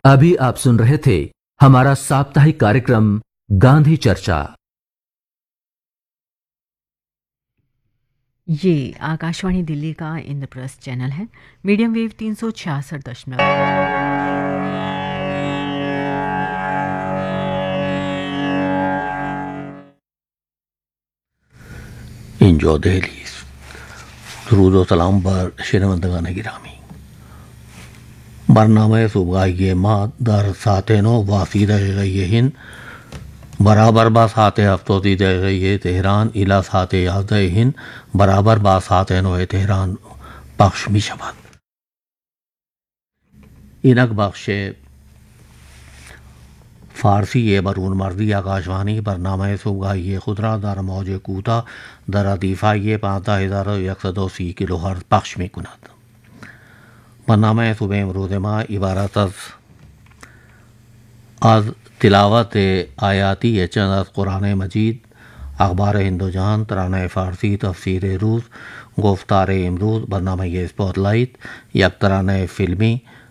ابھی آپ سن رہے تھے ہمارا ساپتاہک کارکرم گاندھی چرچا۔ یہ آکاشوانی دلی کا اندرپرستھ چینل ہے، میڈیم ویو 366.۔ اینجا دہلی، درود و سلام بر شنوندگان گرامی. برنامه صبحگاهی ما در ساعت 9:30 برابر با ساعت 7:30 تهران الی ساعت 11 برابر با ساعت 9 تهران پخش می شود. اینک بخش فارسی برون مردی آکاشوانی برنامه صبحگاهی خود را در موج کوتاه در ارتفاع 15130 کیلوهرتز پخش می کند. برنامه صبح امروز ما عبارت از تلاوت آیاتی چند از قرآن مجید، اخبار ہند و جہان، ترانه فارسی، تفسیر روز، گفتار امروز، برنامه اسپاٹ لائٹ، یک ترانه فلمی،